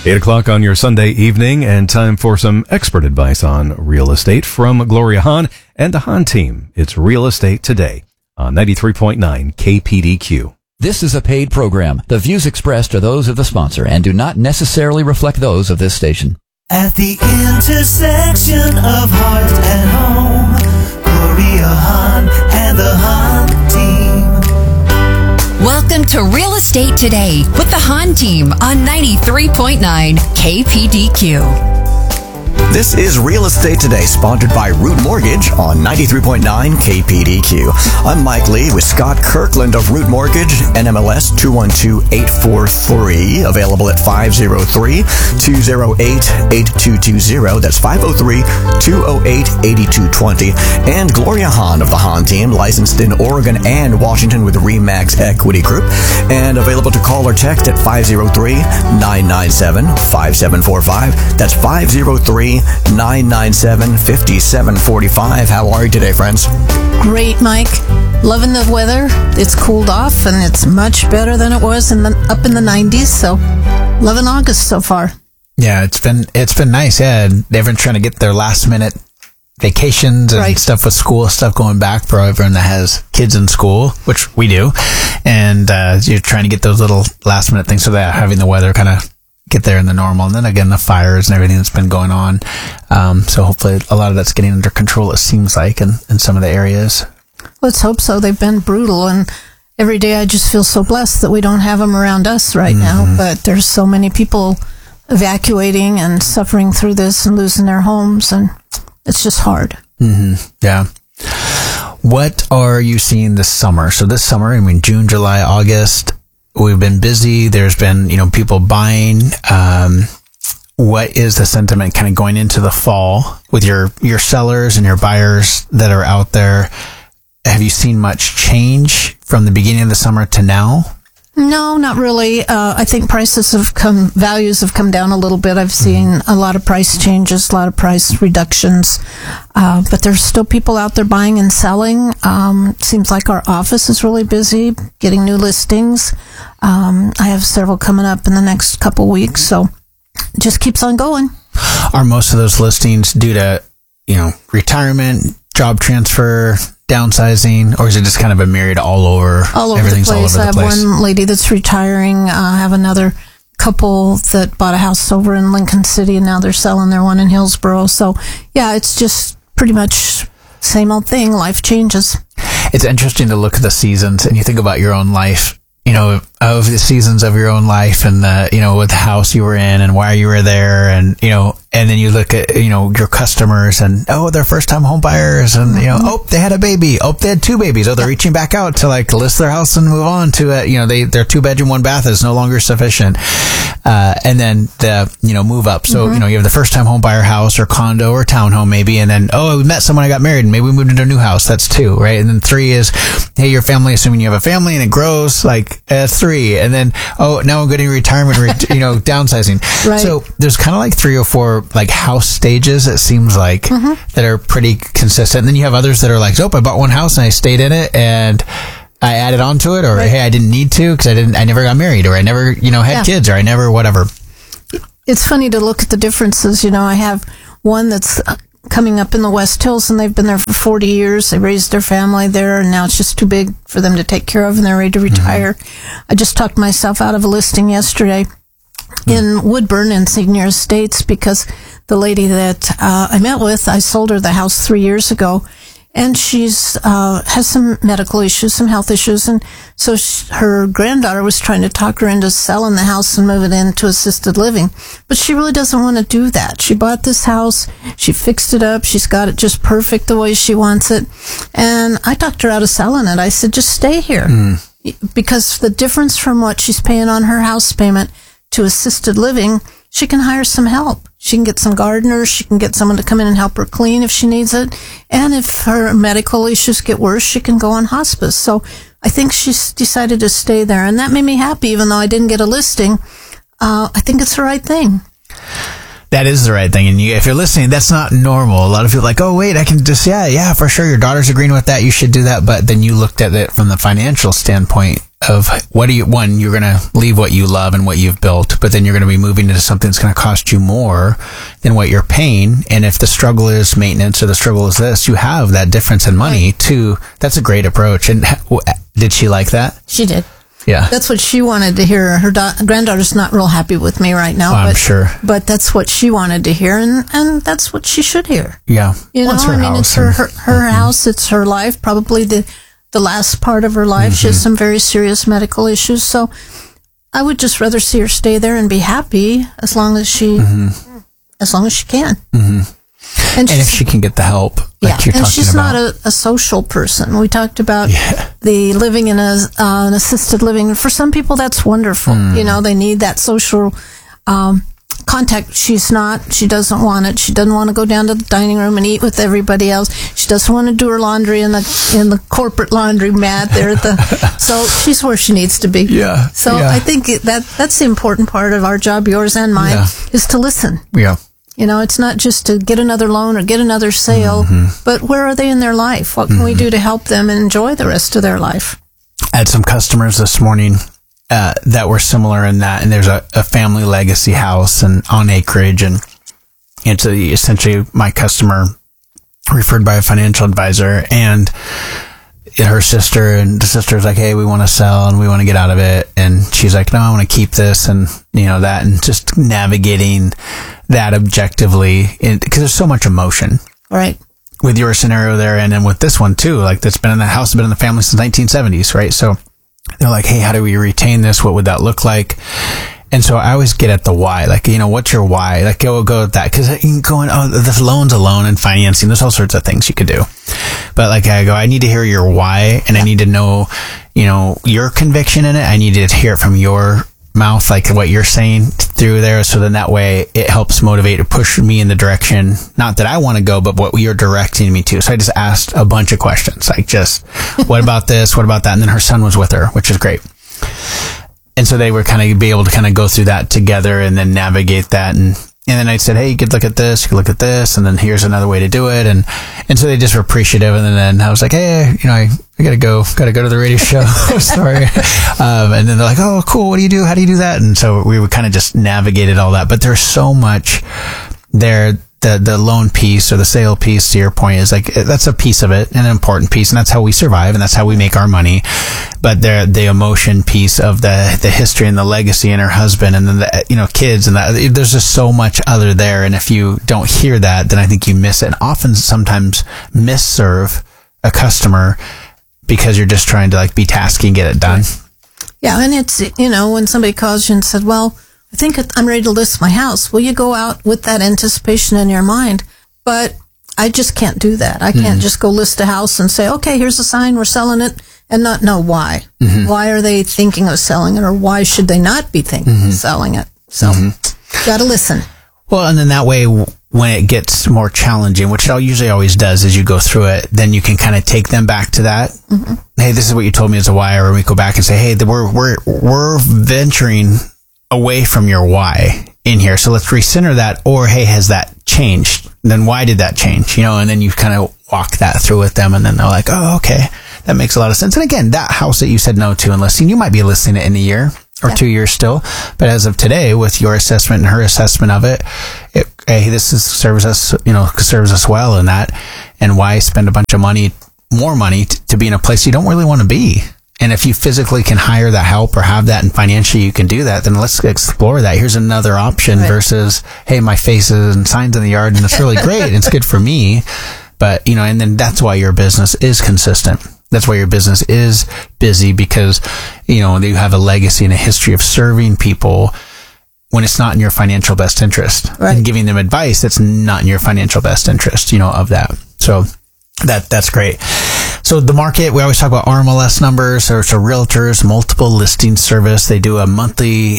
8 o'clock on your Sunday evening, and time for some expert advice on real estate from Gloria Hahn and the Hahn team. It's Real Estate Today on 93.9 KPDQ. This is a paid program. The views expressed are those of the sponsor and do not necessarily reflect those of this station. At the intersection of heart and home, Gloria Hahn and the Hahn team. Welcome to Real Estate Today with the Hahn team on 93.9 KPDQ. This is Real Estate Today, sponsored by Root Mortgage on 93.9 KPDQ. I'm Mike Lee with Scott Kirkland of Root Mortgage, NMLS 212843, available at 503-208-8220. That's 503-208-8220. And Gloria Hahn of the Hahn team, licensed in Oregon and Washington with RE/MAX Equity Group, and available to call or text at 503-997-5745. That's 503-997-5745. How are you today, friends? Great, Mike. Loving the weather. It's cooled off, and it's much better than it was up in the 90s. So, loving August so far. Yeah, it's been nice. Yeah, and everyone's trying to get their last minute vacations and stuff with school stuff going back for everyone that has kids in school, which we do. And you're trying to get those little last minute things so that having the weather kind of get there in the normal, and then again the fires and everything that's been going on, so hopefully a lot of that's getting under control, it seems like, in some of the areas. Let's hope so. They've been brutal, and every day I just feel so blessed that we don't have them around us right now, but there's so many people evacuating and suffering through this and losing their homes, and it's just hard. Yeah. What are you seeing this summer? So this summer, I mean, June, July, August, we've been busy. There's been, people buying. What is the sentiment kind of going into the fall with your sellers and your buyers that are out there? Have you seen much change from the beginning of the summer to now? No, not really. I think values have come down a little bit. I've seen a lot of price changes, a lot of price reductions, but there's still people out there buying and selling. Seems like our office is really busy getting new listings. I have several coming up in the next couple weeks, so it just keeps on going. Are most of those listings due to, retirement, job transfer, downsizing, or is it just kind of a myriad all over the place? I have one lady that's retiring. I have another couple that bought a house over in Lincoln City, and now they're selling their one in Hillsboro. So, yeah, it's just pretty much same old thing. Life changes. It's interesting to look at the seasons, and you think about your own life, of the seasons of your own life, and with the house you were in and why you were there, and then you look at your customers, and they're first time home buyers, and they had a baby, they had two babies, they're reaching back out to list their house and move on to their 2-bedroom 1-bath is no longer sufficient, and then the move up. So you have the first time home buyer house or condo or townhome maybe, and then we met someone, I got married, and maybe we moved into a new house. That's 2, right? And then 3 is your family, assuming you have a family, and it grows, that's 3. And then now I'm getting retirement, downsizing. Right. So there's kind of 3 or 4 house stages, it seems like, that are pretty consistent. And then you have others that are I bought one house and I stayed in it and I added on to it, or hey, I didn't need to because I never got married, or I never had kids, or I never whatever. It's funny to look at the differences. I have one that's coming up in the West Hills, and they've been there for 40 years. They raised their family there, and now it's just too big for them to take care of, and they're ready to retire. I just talked myself out of a listing yesterday in Woodburn in Senior Estates, because the lady that I met with, I sold her the house 3 years ago, and she's has some medical issues, some health issues, and so her granddaughter was trying to talk her into selling the house and moving into assisted living, but she really doesn't want to do that. She bought this house, she fixed it up, she's got it just perfect the way she wants it, and I talked her out of selling it. I said, just stay here, because the difference from what she's paying on her house payment to assisted living, she can hire some help. She can get some gardeners. She can get someone to come in and help her clean if she needs it. And if her medical issues get worse, she can go on hospice. So I think she's decided to stay there. And that made me happy, even though I didn't get a listing. I think it's the right thing. That is the right thing. And if you're listening, that's not normal. A lot of people are like, oh, wait, I can just, yeah, for sure. Your daughter's agreeing with that. You should do that. But then you looked at it from the financial standpoint. what you're going to leave what you love and what you've built, but then you're going to be moving into something that's going to cost you more than what you're paying. And if the struggle is maintenance or the struggle is this, you have that difference in money too. That's a great approach. And did she like that? She did. Yeah. That's what she wanted to hear. Her granddaughter's not real happy with me right now. I'm sure. But that's what she wanted to hear, and that's what she should hear. Yeah. You know, It's her house. it's her house. It's her life. Probably the last part of her life. She has some very serious medical issues. So I would just rather see her stay there and be happy as long as she can. And if she can get the help, like you're talking about. And she's not a social person. We talked about the living in an assisted living. For some people, that's wonderful. You know, they need that social contact. She's not. She doesn't want it. She doesn't want to go down to the dining room and eat with everybody else. She doesn't want to do her laundry in the corporate laundry mat there at the. So she's where she needs to be. Yeah. So I think that's the important part of our job, yours and mine, is to listen. Yeah. You know, it's not just to get another loan or get another sale, but where are they in their life? What can we do to help them enjoy the rest of their life? I had some customers this morning that were similar in that, and there's a family legacy house and on acreage, and it's essentially my customer referred by a financial advisor, and her sister, and the sister's like, hey, we want to sell and we want to get out of it, and she's like, no, I want to keep this, and you know that, and just navigating that objectively, because there's so much emotion, right, with your scenario there, and then with this one too, like that's been in the house, been in the family since 1970s, right? So they're like, hey, how do we retain this? What would that look like? And so I always get at the why, like, you know, what's your why? Like, go with that, because you can go in, the loan's a loan and financing. There's all sorts of things you could do. But like, I need to hear your why, and I need to know, you know, your conviction in it. I need to hear it from your mouth, like what you're saying through there. So then that way it helps motivate or push me in the direction, not that I want to go, but what you're directing me to. So I just asked a bunch of questions, like just, what about this? What about that? And then her son was with her, which is great. And so they were kind of be able to kind of go through that together and then navigate that. And then I said, hey, you could look at this, you could look at this, and then here's another way to do it. And so they just were appreciative. And then I was like, hey, you know, I gotta go to the radio show. Sorry. And then they're like, oh, cool. What do you do? How do you do that? And so we would kind of just navigated all that. But there's so much there. The loan piece or the sale piece, to your point, is like, that's a piece of it, an important piece, and that's how we survive, and that's how we make our money. But the emotion piece of the history and the legacy and her husband, and then the, you know, kids, and that, there's just so much other there. And if you don't hear that, then I think you miss it, and often sometimes misserve a customer because you're just trying to like be tasky and get it done. Yeah, and it's, you know, when somebody calls you and said, well, I think I'm ready to list my house. Well, you go out with that anticipation in your mind, but I just can't do that. I can't just go list a house and say, okay, here's a sign, we're selling it, and not know why. Why are they thinking of selling it, or why should they not be thinking of selling it? So, got to listen. Well, and then that way, when it gets more challenging, which it usually always does as you go through it, then you can kind of take them back to that. Hey, this is what you told me as a why, or we go back and say, hey, we're venturing away from your why in here, so let's recenter that. Or hey, has that changed? Then why did that change? You know, and then you kind of walk that through with them, and then they're like, oh, okay, that makes a lot of sense. And again, that house that you said no to and listing, you might be listing it in a year or 2 years still, but as of today, with your assessment and her assessment of it, hey, this serves us well in that. And why spend a bunch of money, more money, to be in a place you don't really want to be? And if you physically can hire that help or have that, and financially you can do that, then let's explore that. Here's another option versus, hey, my face is and signs in the yard, and it's really great and it's good for me. But, you know, and then that's why your business is consistent. That's why your business is busy, because, you know, you have a legacy and a history of serving people when it's not in your financial best interest, and giving them advice that's not in your financial best interest, you know, of that. So that's great. So the market, we always talk about RMLS numbers. There's a realtors, multiple listing service. They do a monthly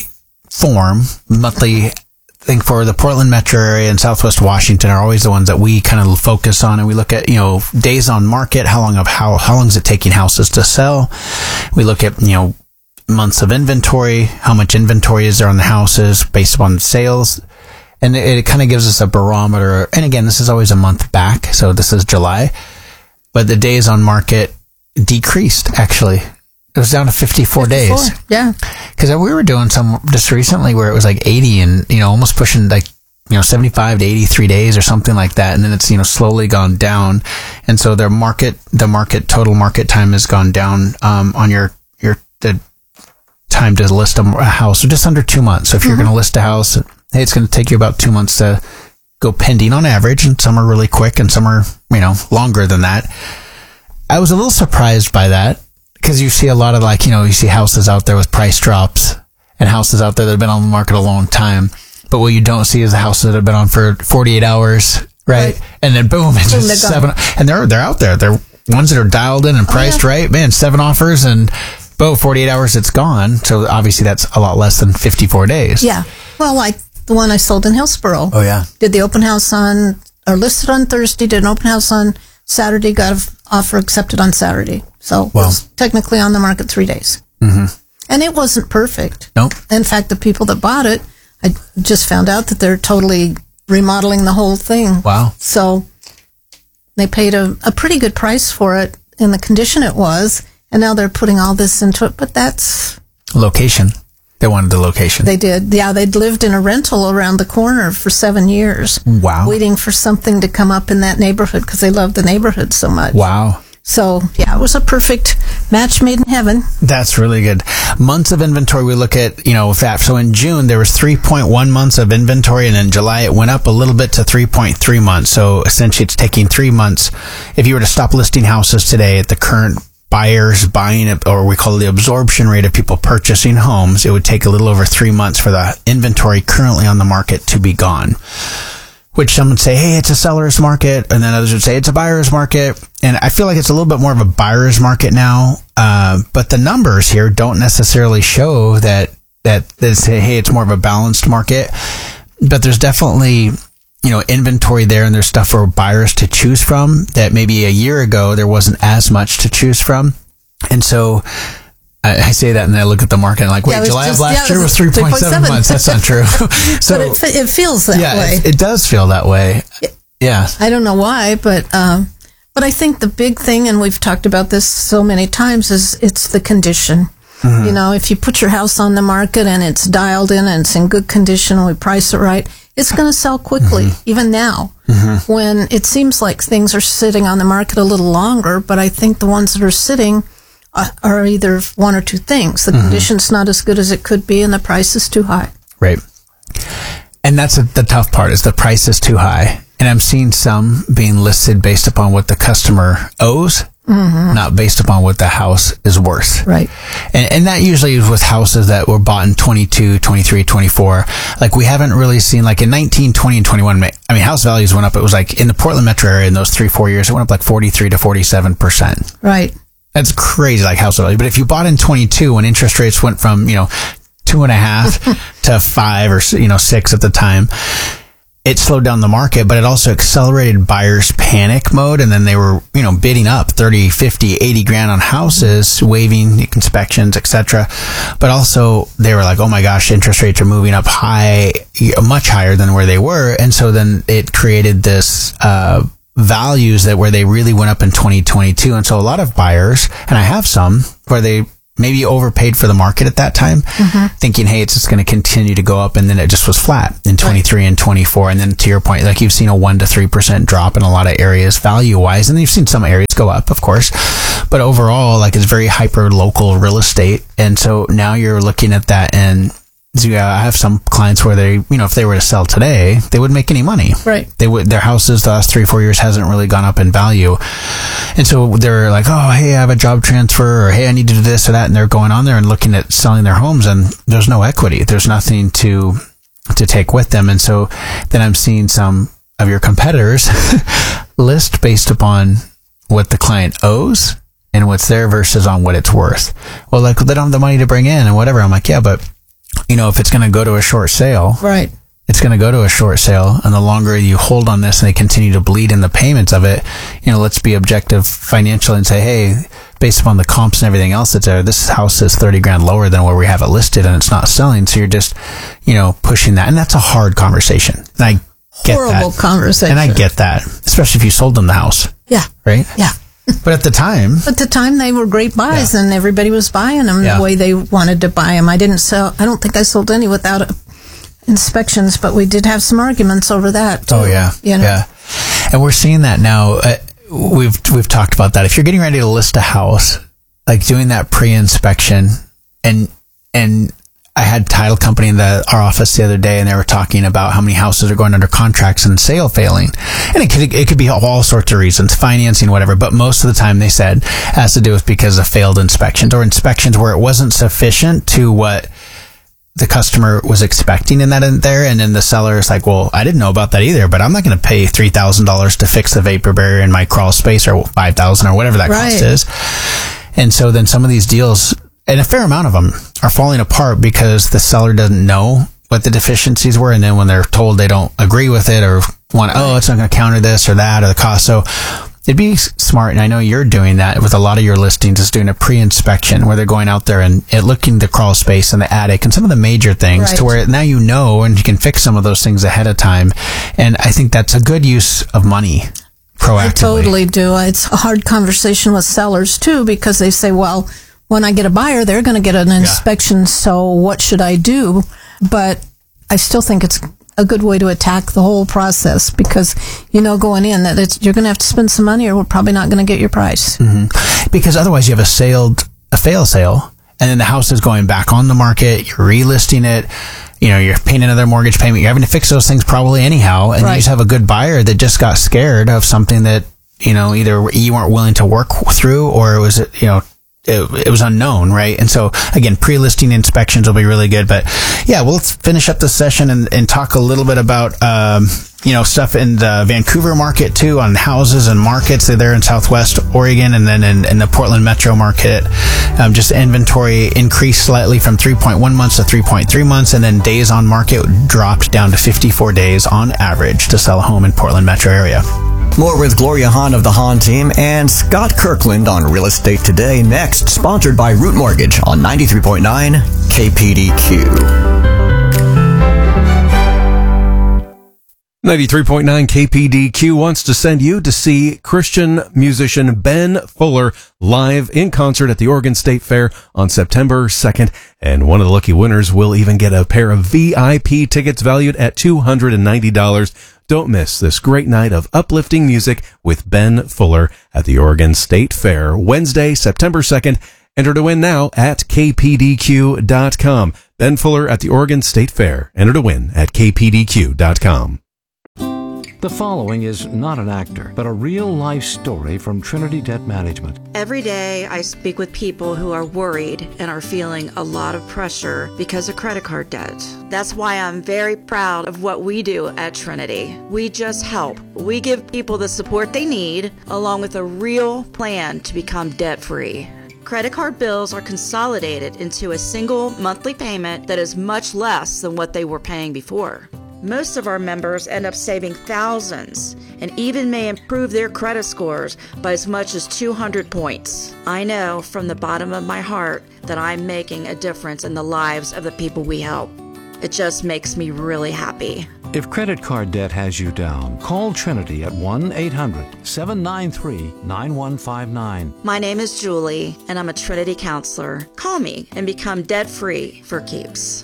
thing for the Portland metro area and Southwest Washington are always the ones that we kind of focus on. And we look at, you know, days on market, how long is it taking houses to sell? We look at, you know, months of inventory, how much inventory is there on the houses based upon sales. And it kind of gives us a barometer. And again, this is always a month back. So this is July. But the days on market decreased, actually, It was down to 54 days. Yeah. Because we were doing some just recently where it was like 80 and, almost pushing like, 75 to 83 days or something like that. And then it's, slowly gone down. And so total market time has gone down, on the time to list a house, so just under 2 months. So if you're going to list a house, hey, it's going to take you about 2 months to go pending on average. And some are really quick and some are, longer than that. I was a little surprised by that because you see a lot of you see houses out there with price drops and houses out there that have been on the market a long time. But what you don't see is the houses that have been on for 48 hours, right? And then boom, it's just 7. And they're out there. They're ones that are dialed in and priced right. Man, 7 offers and boom, 48 hours, it's gone. So obviously that's a lot less than 54 days. Yeah. Well, like the one I sold in Hillsboro. Oh, yeah. Did the open house listed on Thursday, did an open house on Saturday, got an offer accepted on Saturday. So it was technically on the market 3 days. Mm-hmm. And it wasn't perfect. Nope. In fact, the people that bought it, I just found out that they're totally remodeling the whole thing. Wow. So they paid a pretty good price for it in the condition it was, and now they're putting all this into it. But that's... Location. They wanted the location. They did. Yeah, they'd lived in a rental around the corner for 7 years. Wow. Waiting for something to come up in that neighborhood because they loved the neighborhood so much. Wow. So, yeah, it was a perfect match made in heaven. That's really good. Months of inventory, we look at, that. So in June, there was 3.1 months of inventory, and in July, it went up a little bit to 3.3 months. So essentially, it's taking 3 months. If you were to stop listing houses today at the current buyers buying it, or we call it the absorption rate of people purchasing homes, it would take a little over 3 months for the inventory currently on the market to be gone. Which some would say, hey, it's a seller's market, and then others would say it's a buyer's market. And I feel like it's a little bit more of a buyer's market now. But the numbers here don't necessarily show that they say, hey, it's more of a balanced market. But there's definitely, inventory there, and there's stuff for buyers to choose from that maybe a year ago there wasn't as much to choose from. And so I say that and I look at the market and wait, July of last year was 3.7 months. That's not true. So but it feels that way. It does feel that way. Yeah. I don't know why, but I think the big thing, and we've talked about this so many times, is it's the condition. Mm-hmm. If you put your house on the market and it's dialed in and it's in good condition and we price it right, it's going to sell quickly, even now, when it seems like things are sitting on the market a little longer. But I think the ones that are sitting are either one or two things. The condition's not as good as it could be, and the price is too high. Right. And that's the tough part, is the price is too high. And I'm seeing some being listed based upon what the customer owes, not based upon what the house is worth. Right. And that usually is with houses that were bought in 22, 23, 24. We haven't really seen, in 19, 20, and 21, house values went up. It was in the Portland metro area in those 3-4 years, it went up 43 to 47%. Right. That's crazy, house value. But if you bought in 22 when interest rates went from, 2.5 to 5 or 6 at the time, it slowed down the market, but it also accelerated buyers' panic mode. And then they were, bidding up 30, 50, 80 grand on houses, waiving inspections, etc. But also they were oh my gosh, interest rates are moving up high, much higher than where they were. And so then it created this, values where they really went up in 2022. And so a lot of buyers, and I have some, where they maybe overpaid for the market at that time, thinking, hey, it's just going to continue to go up. And then it just was flat in 23 and 24. And then to your point, you've seen a 1% to 3% drop in a lot of areas value wise. And you've seen some areas go up, of course. But overall, it's very hyper local real estate. And so now you're looking at that, and I have some clients where they, if they were to sell today, they wouldn't make any money. Right. Their houses the last 3-4 years hasn't really gone up in value. And so they're oh, hey, I have a job transfer, or hey, I need to do this or that. And they're going on there and looking at selling their homes, and there's no equity. There's nothing to take with them. And so then I'm seeing some of your competitors list based upon what the client owes and what's there versus on what it's worth. Well, they don't have the money to bring in and whatever. I'm yeah, but if it's going to go to a short sale, right, it's going to go to a short sale. And the longer you hold on this and they continue to bleed in the payments of it, let's be objective financially and say, hey, based upon the comps and everything else that's there, this house is 30 grand lower than where we have it listed and it's not selling. So you're just, pushing that. And that's a hard conversation. And I get Horrible that. conversation. And I get that, especially if you sold them the house. Yeah. Right? Yeah. But at the time, they were great buys, and everybody was buying them the way they wanted to buy them. I don't think I sold any without inspections, but we did have some arguments over that too. Oh yeah, yeah. And we're seeing that now. We've talked about that. If you're getting ready to list a house, like doing that pre-inspection, and I had title company in our office the other day, and they were talking about how many houses are going under contracts and sale failing. And it could be all sorts of reasons, financing, whatever. But most of the time, they said, it has to do with because of failed inspections or inspections where it wasn't sufficient to what the customer was expecting in there. And then the seller is like, well, I didn't know about that either, but I'm not going to pay $3,000 to fix the vapor barrier in my crawl space, or $5,000 or whatever that cost is. And so then some of these deals, and a fair amount of them, are falling apart because the seller doesn't know what the deficiencies were, and then when they're told they don't agree with it or want, it's not going to counter this or that or the cost. So it'd be smart, and I know you're doing that with a lot of your listings, is doing a pre-inspection where they're going out there and looking the crawl space and the attic and some of the major things to where now you know, and you can fix some of those things ahead of time. And I think that's a good use of money. Proactively. I totally do. It's a hard conversation with sellers too, because they say, well, when I get a buyer, they're going to get an inspection, so what should I do? But I still think it's a good way to attack the whole process, because going in that you're going to have to spend some money, or we're probably not going to get your price. Mm-hmm. Because otherwise you have a fail sale, and then the house is going back on the market, you're relisting it, you're paying another mortgage payment, you're having to fix those things probably anyhow, and you just have a good buyer that just got scared of something that, either you weren't willing to work through, or it was, it was unknown, right? And so, again, pre-listing inspections will be really good. But, yeah, we'll finish up the session and talk a little bit about, stuff in the Vancouver market, too, on houses and markets. They're there in Southwest Oregon, and then in the Portland metro market. Just inventory increased slightly from 3.1 months to 3.3 months, and then days on market dropped down to 54 days on average to sell a home in Portland metro area. More with Gloria Hahn of the Hahn team and Scott Kirkland on Real Estate Today next, sponsored by Root Mortgage on 93.9 KPDQ. 93.9 KPDQ wants to send you to see Christian musician Ben Fuller live in concert at the Oregon State Fair on September 2nd. And one of the lucky winners will even get a pair of VIP tickets valued at $290. Don't miss this great night of uplifting music with Ben Fuller at the Oregon State Fair, Wednesday, September 2nd. Enter to win now at kpdq.com. Ben Fuller at the Oregon State Fair. Enter to win at kpdq.com. The following is not an actor, but a real-life story from Trinity Debt Management. Every day I speak with people who are worried and are feeling a lot of pressure because of credit card debt. That's why I'm very proud of what we do at Trinity. We just help. We give people the support they need, along with a real plan to become debt-free. Credit card bills are consolidated into a single monthly payment that is much less than what they were paying before. Most of our members end up saving thousands and even may improve their credit scores by as much as 200 points. I know from the bottom of my heart that I'm making a difference in the lives of the people we help. It just makes me really happy. If credit card debt has you down, call Trinity at 1-800-793-9159. My name is Julie, and I'm a Trinity counselor. Call me and become debt-free for keeps.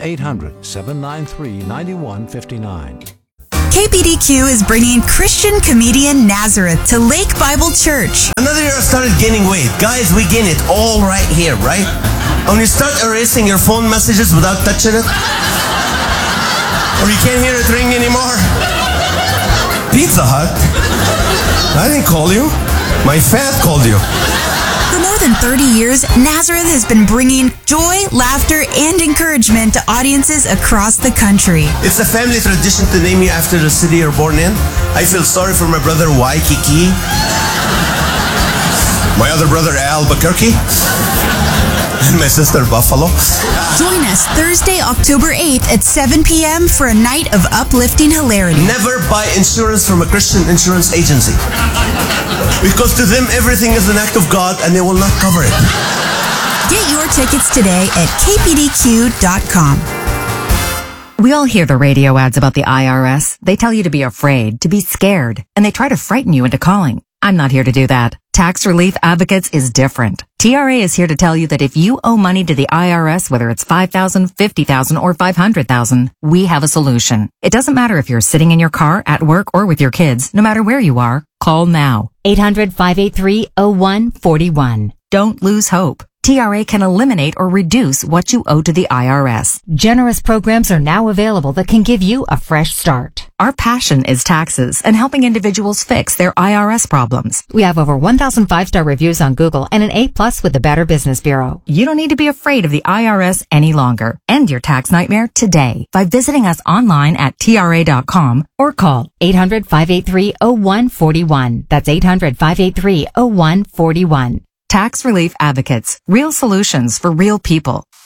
1-800-793-9159. KPDQ is bringing Christian comedian Nazareth to Lake Bible Church. Another year I started gaining weight. Guys, we gain it all right here, right? When you start erasing your phone messages without touching it, or you can't hear it ring anymore. Pizza Hut? I didn't call you. My fat called you. For more than 30 years, Nazareth has been bringing joy, laughter, and encouragement to audiences across the country. It's a family tradition to name you after the city you're born in. I feel sorry for my brother Waikiki, my other brother Albuquerque, and my sister Buffalo. Join us Thursday, October 8th at 7 p.m. for a night of uplifting hilarity. Never buy insurance from a Christian insurance agency, because to them everything is an act of God and they will not cover it. Get your tickets today at kpdq.com. We all hear the radio ads about the IRS. They tell you to be afraid, to be scared, and they try to frighten you into calling. I'm not here to do that. Tax Relief Advocates is different. TRA is here to tell you that if you owe money to the IRS, whether it's $5,000, $50,000, or $500,000, we have a solution. It doesn't matter if you're sitting in your car, at work, or with your kids. No matter where you are, call now. 800-583-0141. Don't lose hope. TRA can eliminate or reduce what you owe to the IRS. Generous programs are now available that can give you a fresh start. Our passion is taxes and helping individuals fix their IRS problems. We have over 1,000 5-star reviews on Google and an A+ with the Better Business Bureau. You don't need to be afraid of the IRS any longer. End your tax nightmare today by visiting us online at TRA.com or call 800-583-0141. That's 800-583-0141. Tax Relief Advocates. Real solutions for real people.